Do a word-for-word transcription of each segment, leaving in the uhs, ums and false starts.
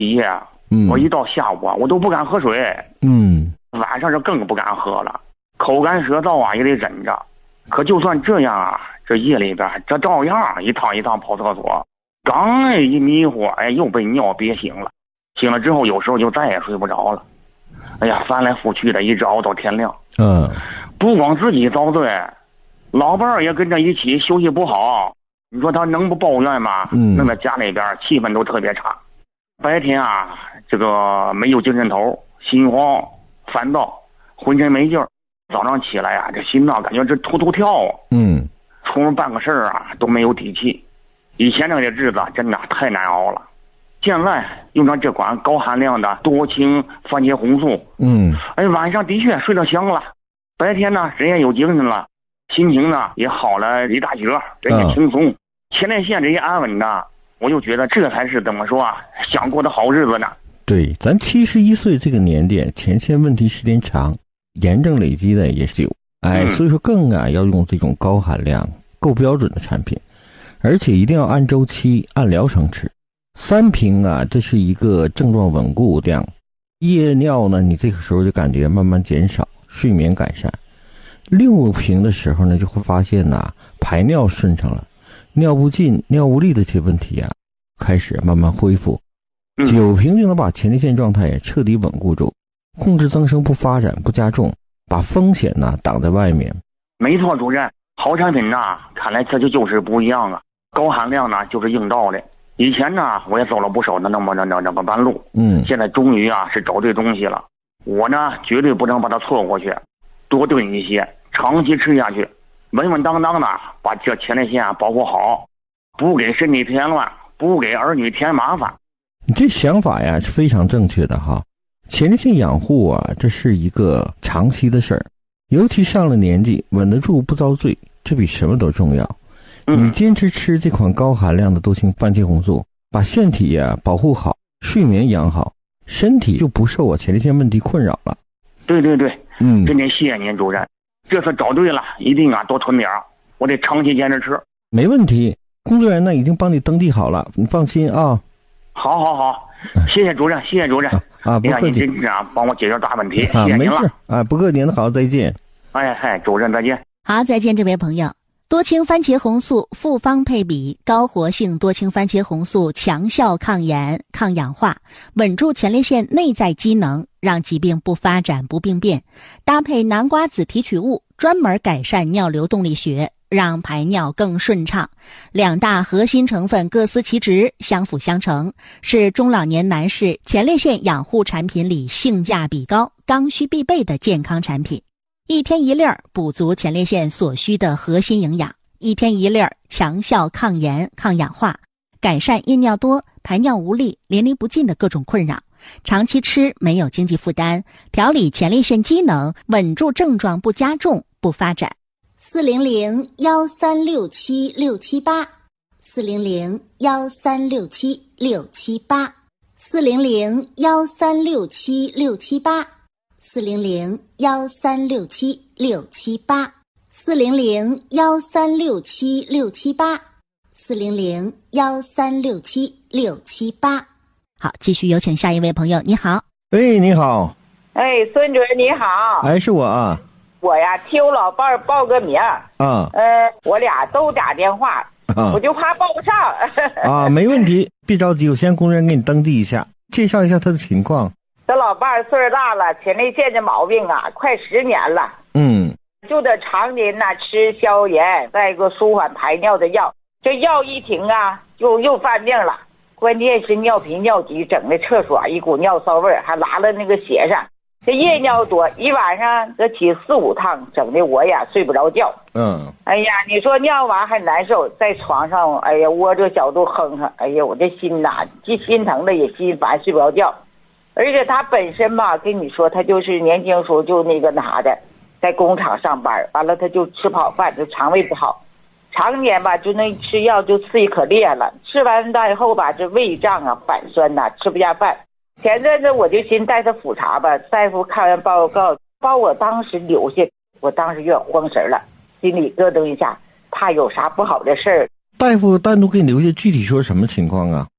一夜，嗯，我一到下午啊，我都不敢喝水，嗯，晚上是更不敢喝了，口干舌燥啊也得忍着。可就算这样啊，这夜里边这照样一趟一趟跑厕所，刚哎一迷糊，哎又被尿憋醒了。醒了之后，有时候就再也睡不着了。哎呀，翻来覆去的，一直熬到天亮。嗯，不光自己遭罪，老伴儿也跟着一起休息不好。你说他能不抱怨吗？嗯，弄得家里边气氛都特别差。白天啊，这个没有精神头，心慌、烦躁，浑身没劲儿。早上起来啊，这心脏感觉这突突跳啊。嗯，出门办个事儿啊都没有底气。以前那个日子真的太难熬了。现在用上这款高含量的多氢番茄红素，嗯，哎，晚上的确睡得香了，白天呢人也有精神了，心情呢也好了一大截，人也轻松，前列腺这些安稳的，我就觉得这才是怎么说啊，想过的好日子呢。 对，咱七十一岁这个年点，前列问题时间长，炎症累积的也是有，哎，嗯、所以说更啊要用这种高含量、够标准的产品，而且一定要按周期、按疗程吃。三瓶啊，这是一个症状稳固量，夜尿呢，你这个时候就感觉慢慢减少，睡眠改善。六瓶的时候呢，就会发现呐、啊，排尿顺畅了，尿不尽、尿无力的这些问题啊，开始慢慢恢复。九瓶就能把前列腺状态也彻底稳固住，控制增生不发展不加重，把风险呢挡在外面。 没错，主任，好产品呐，看来这就就是不一样啊，高含量呢就是硬道理。以前呢，我也走了不少的那么那那那个弯路，嗯，现在终于啊是找对东西了。我呢绝对不能把它错过去，多炖一些，长期吃下去，稳稳当当的把这前列腺啊保护好，不给身体添乱，不给儿女添麻烦。 你这想法呀是非常正确的哈。前列腺养护啊，这是一个长期的事儿，尤其上了年纪，稳得住不遭罪，这比什么都重要。你坚持吃这款高含量的多氢番茄红素，把腺体呀、啊、保护好，睡眠养好，身体就不受我前列腺问题困扰了。 对对对，嗯，真得谢谢您主任，这次找对了，一定啊多囤点儿，我得长期坚持吃。 没问题，工作人员呢已经帮你登记好了，你放心啊。 好好好，谢谢主任，谢谢主任啊，不客气， 您真是啊帮我解决大问题，啊、谢谢您了。 没事啊，不客气，好，再见。 哎嗨，主任再见。 好，再见，这位朋友。多氢番茄红素复方配比，高活性多氢番茄红素强效抗炎、抗氧化，稳住前列腺内在机能，让疾病不发展不病变。搭配南瓜子提取物，专门改善尿流动力学，让排尿更顺畅。两大核心成分各司其职，相辅相成，是中老年男士前列腺养护产品里性价比高、刚需必备的健康产品。一天一粒儿，补足前列腺所需的核心营养；一天一粒儿，强效抗炎、抗氧化，改善夜尿多、排尿无力、淋漓不尽的各种困扰。长期吃没有经济负担，调理前列腺机能，稳住症状不加重、不发展。四零零幺三六七六七八，四零零幺三六七六七八，四零零幺三六七六七八。四零零幺三六七六七八，四零零幺三六七六七八，四零零幺三六七六七八。好，继续有请下一位朋友。你好。 喂，你好。 哎，孙主任你好。 哎，是我啊。 我呀替我老伴儿报个名。 啊。 呃，我俩都打电话，啊、我就怕报不上。 啊，没问题，别着急，我先工作人员给你登记一下，介绍一下他的情况。 这老伴儿岁数大了，前列腺这毛病啊，快十年了。 嗯， 就得常年呐、啊、吃消炎，再一个舒缓排尿的药。这药一停啊，又又犯病了。关键是尿频尿急，整的厕所一股尿骚味儿，还拉了那个鞋上。这夜尿多，一晚上得起四五趟，整的我呀睡不着觉。 嗯， 哎呀，你说尿完还难受，在床上，哎呀窝着角度哼哼，哎呀我这心呐，既心疼的也心烦，睡不着觉。而且他本身吧，跟你说，他就是年轻时候就那个那啥的，在工厂上班，完了他就吃不好饭，就肠胃不好，常年吧就那吃药就刺激可厉害了，吃完大以后吧，这胃胀啊、反酸呐、啊，吃不下饭。前阵子我就寻带他复查吧，大夫看完报告，把我当时留下，我当时有点慌神了，心里咯噔一下，怕有啥不好的事儿。 大夫单独给你留下，具体说什么情况啊？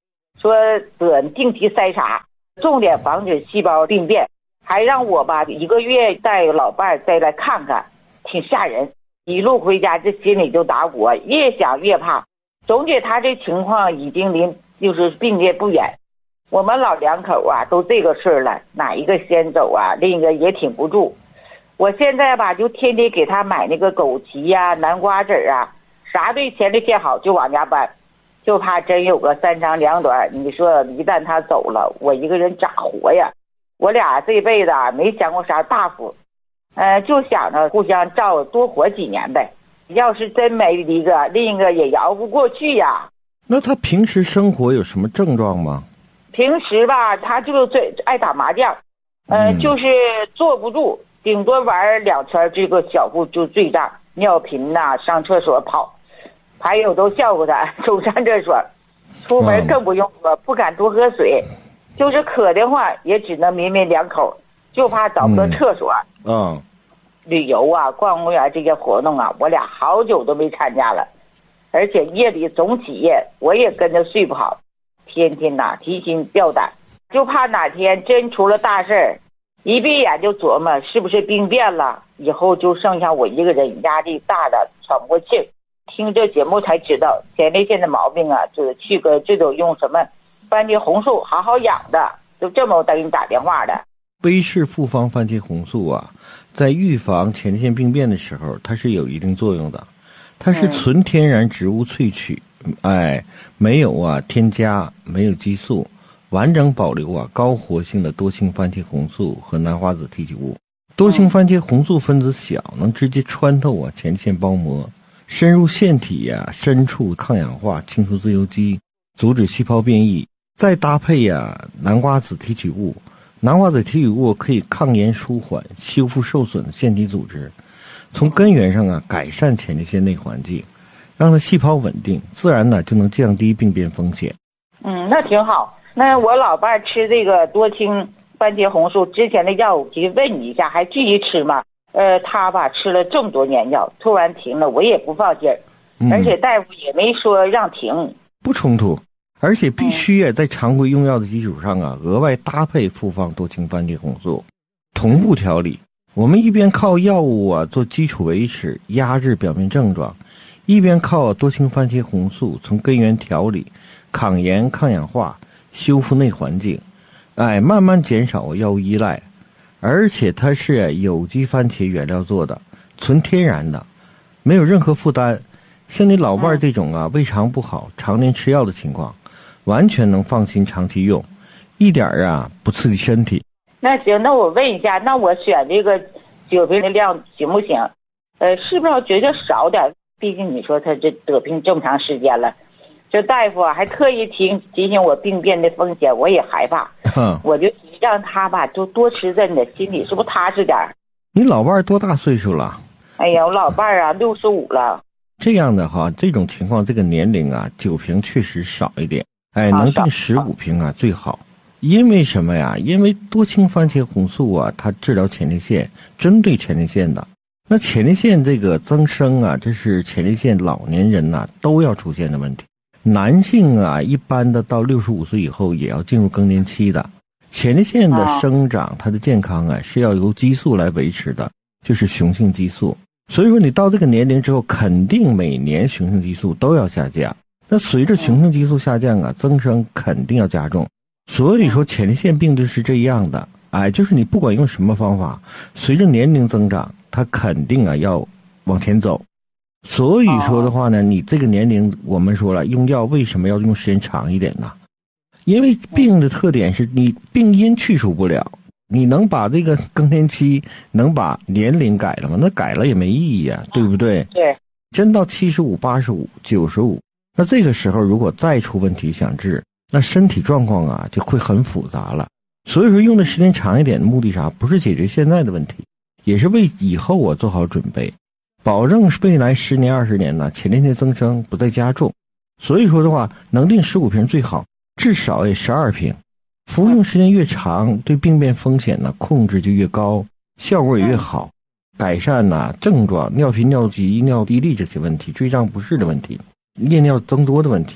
说得定期筛查，重点防止细胞病变，还让我吧一个月带老伴儿再来看看，挺吓人。一路回家这心里就打鼓，越想越怕。总觉他这情况已经离就是病变不远。我们老两口啊都这个事儿了，哪一个先走啊，另一个也挺不住。我现在吧就天天给他买那个枸杞呀、南瓜籽啊，啥对前列腺好就往家搬，就怕真有个三长两短。你说一旦他走了，我一个人咋活呀？我俩这辈子啊没享过啥大福，呃，就想着互相照多活几年呗。要是真没一个，另一个也熬不过去呀。 那他平时生活有什么症状吗？ 平时吧，他就最爱打麻将，呃，嗯、就是坐不住，顶多玩两圈，这个小腹就坠胀，尿频呐、啊，上厕所跑，还有都笑话他总上厕所，出门更不用说，不敢多喝水，就是渴的话也只能抿抿两口，就怕找不到厕所。 嗯。嗯旅游啊，逛公园这些活动啊，我俩好久都没参加了，而且夜里总起夜，我也跟着睡不好，天天呐、啊、提心吊胆，就怕哪天真出了大事儿，一闭眼就琢磨是不是病变了，以后就剩下我一个人，压力大的喘不过气。听这节目才知道，前列腺的毛病啊，就是去个这种用什么番茄红素好好养的，就这么我给你打电话的。 威氏复方番茄红素啊，在预防前列腺病变的时候，它是有一定作用的。它是纯天然植物萃取，嗯、哎，没有啊添加，没有激素，完整保留啊高活性的多氢番茄红素和南花子提取物。多氢番茄红素分子小，能直接穿透啊前列腺包膜，深入腺体呀、啊、深处抗氧化，清除自由基，阻止细胞变异。再搭配呀、啊、南瓜子提取物。南瓜子提取物可以抗炎舒缓、修复受损的腺体组织，从根源上啊改善前列腺内环境，让它细胞稳定，自然呢就能降低病变风险。 嗯，那挺好。那我老伴吃这个多氢番茄红素之前的药，我就问你一下，还继续吃吗？呃，他吧吃了这么多年药，突然停了，我也不放心儿， 嗯、 而且大夫也没说让停， 不冲突。而且必须也在常规用药的基础上啊，额外搭配复方多氢番茄红素，同步调理。我们一边靠药物啊做基础维持，压制表面症状，一边靠多氢番茄红素从根源调理，抗炎、抗氧化，修复内环境，哎，慢慢减少药物依赖。而且它是有机番茄原料做的，纯天然的，没有任何负担。像你老伴儿这种啊，胃肠不好、常年吃药的情况，完全能放心长期用，一点儿啊不刺激身体。 那行，那我问一下，那我选这个酒瓶的量行不行？呃，是不是觉得少点？毕竟你说他这得病这么长时间了，这大夫啊还特意提提醒我病变的风险，我也害怕。 嗯， 我就让他吧，就多吃阵子，心里是不是踏实点？ 你老伴儿多大岁数了？ 哎呀，我老伴儿啊六十五了。 这样的哈，这种情况，这个年龄啊，酒瓶确实少一点。哎，能定十五瓶啊最好。因为什么呀？因为多氢番茄红素啊，它治疗前列腺，针对前列腺的。那前列腺这个增生啊，这是前列腺老年人呐、啊、都要出现的问题。男性啊，一般的到六十五岁以后也要进入更年期的。前列腺的生长，它的健康啊是要由激素来维持的，就是雄性激素。所以说，你到这个年龄之后，肯定每年雄性激素都要下降。那随着雄性激素下降啊，增生肯定要加重。所以说前列腺病就是这样的，哎，就是你不管用什么方法，随着年龄增长，它肯定啊要往前走。所以说的话呢，你这个年龄，我们说了，用药为什么要用时间长一点呢？因为病的特点是你病因去除不了，你能把这个更年期能把年龄改了吗？那改了也没意义啊，对不对？ 对。 真到七十五、八十五、九十五。那这个时候如果再出问题想治，那身体状况啊就会很复杂了。所以说用的时间长一点的目的啥？不是解决现在的问题，也是为以后我做好准备，保证未来十年二十年呢前列腺增生不再加重。所以说的话，能定十五瓶最好，至少也十二瓶。服用时间越长，对病变风险呢控制就越高，效果也越好，改善呐、啊、症状，尿频、尿急、尿滴沥这些问题，坠胀不适的问题，夜尿增多的问题。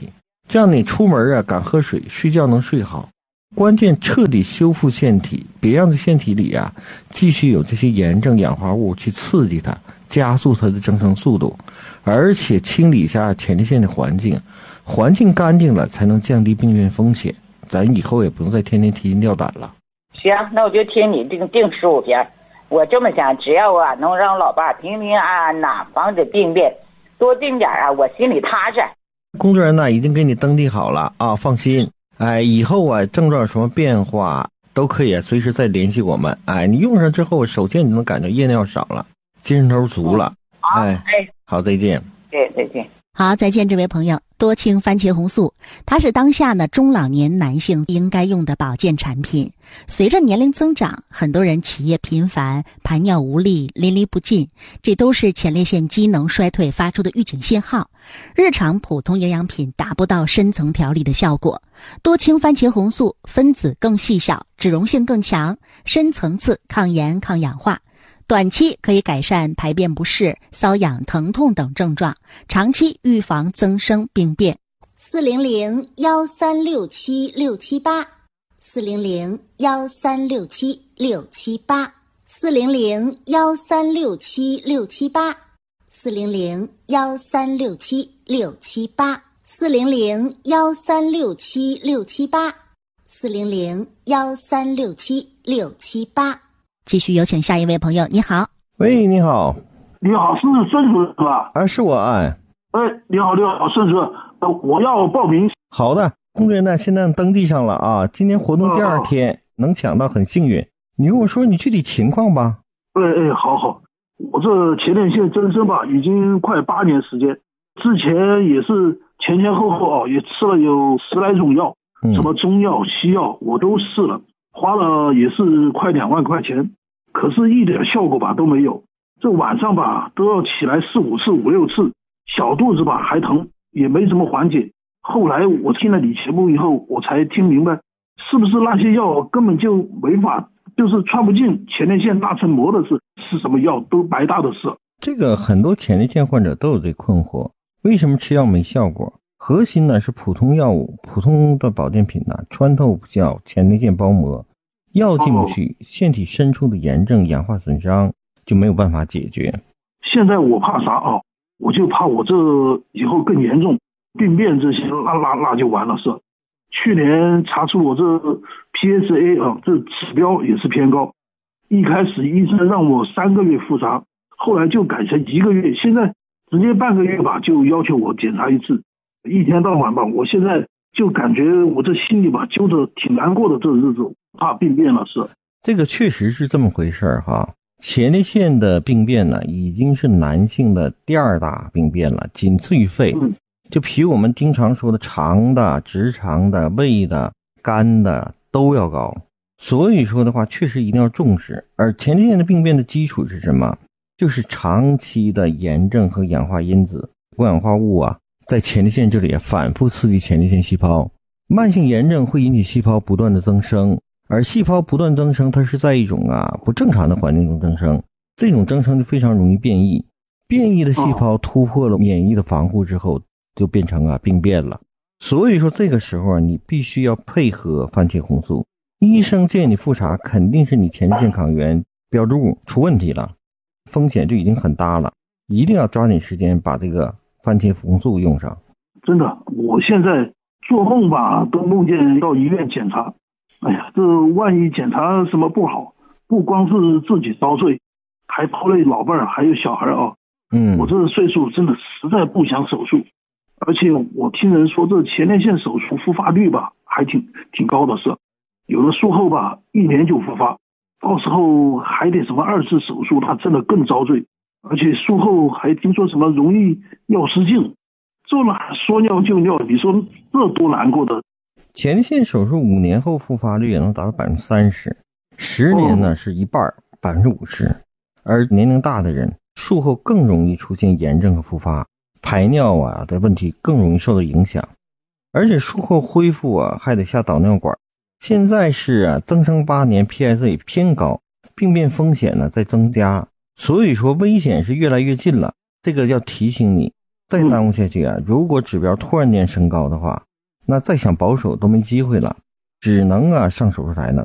这样你出门啊敢喝水，睡觉能睡好。关键彻底修复腺体，别让这腺体里啊继续有这些炎症氧化物去刺激它，加速它的增生速度，而且清理一下前列腺的环境，环境干净了才能降低病变风险。咱以后也不用再天天提心吊胆了。 行，那我就听你定定十五瓶。我这么想，只要啊能让老爸平平安安呐，防止病变，多定点啊，我心里踏实。 工作人员呢已经给你登记好了啊，放心。哎，以后啊症状有什么变化都可以随时再联系我们。哎，你用上之后，首先你能感觉夜尿少了，精神头足了。 好， 哎， 哎， 好，再见。 对，再见。 好，再见，这位朋友。多氢番茄红素，它是当下呢中老年男性应该用的保健产品。随着年龄增长，很多人起夜频繁、排尿无力、淋漓不尽，这都是前列腺机能衰退发出的预警信号。日常普通营养品达不到深层调理的效果。多氢番茄红素分子更细小，脂溶性更强，深层次抗炎抗氧化。短期可以改善排便不适、瘙痒、疼痛等症状，长期预防增生病变。四零零幺三六七六七八，四零零幺三六七六七八，四零零幺三六七六七八，四零零幺三六七六七八，四零零幺三六七六七八，四零零幺三六七六七八。继续有请下一位朋友，你好。 喂，你好。 你好，是孙主任是吧？ 啊，是我哎。 哎，你好，你好，孙主任，呃，我要报名。 好的，工作人员现在登记上了啊，今天活动第二天，哦、能抢到很幸运。你跟我说你具体情况吧。 哎哎，好好，我这前列腺增生吧，已经快八年时间，之前也是前前后后啊，也吃了有十来种药，嗯、什么中药、西药我都试了。花了也是快两万块钱，可是一点效果吧都没有。这晚上吧都要起来四五次、五六次，小肚子吧还疼，也没什么缓解。后来我听了你节目以后，我才听明白，是不是那些药根本就没法，就是穿不进前列腺那层膜的是是什么药都白搭的事。 这个很多前列腺患者都有这困惑，为什么吃药没效果？核心呢是普通药物、普通的保健品呢穿透不掉前列腺包膜，药进不去，腺体深处的炎症、氧化损伤就没有办法解决。 现在我怕啥啊？我就怕我这以后更严重，病变这些那那那就完了是。去年查出我这 P S A 啊，这指标也是偏高。一开始医生让我三个月复查，后来就改成一个月，现在直接半个月吧就要求我检查一次。一天到晚吧，我现在就感觉我这心里吧揪着挺难过的，这日子怕病变了是。 这个确实是这么回事儿哈。前列腺的病变呢，已经是男性的第二大病变了，仅次于肺。嗯、就比我们经常说的肠的、直肠的、胃的、肝的都要高。所以说的话，确实一定要重视。而前列腺的病变的基础是什么？就是长期的炎症和氧化因子、过氧化物啊。在前列腺这里反复刺激前列腺细胞，慢性炎症会引起细胞不断的增生，而细胞不断增生，它是在一种啊不正常的环境中增生，这种增生就非常容易变异，变异的细胞突破了免疫的防护之后，就变成啊病变了。所以说这个时候你必须要配合番茄红素，医生建议你复查，肯定是你前列腺抗原标志物出问题了，风险就已经很大了，一定要抓紧时间把这个番茄红素用上。 真的，我现在做梦吧都梦见到医院检查，哎呀，这万一检查什么不好，不光是自己遭罪，还拖累老伴儿还有小孩啊。嗯，我这个岁数真的实在不想手术，而且我听人说这前列腺手术复发率吧还挺挺高的是，有的术后吧一年就复发，到时候还得什么二次手术，他真的更遭罪。而且术后还听说什么容易尿失禁，做了说尿就尿，你说这多难过的。 前列腺手术五年后复发率也能达到百分之三十，十年呢是一半，百分之五十。而年龄大的人术后更容易出现炎症和复发，排尿啊的问题更容易受到影响，而且术后恢复啊还得下导尿管。现在是啊增生八年 P S A 偏高，病变风险呢在增加。所以说危险是越来越近了，这个要提醒你，再耽误下去啊，如果指标突然间升高的话， 那再想保守都没机会了，只能啊上手术台呢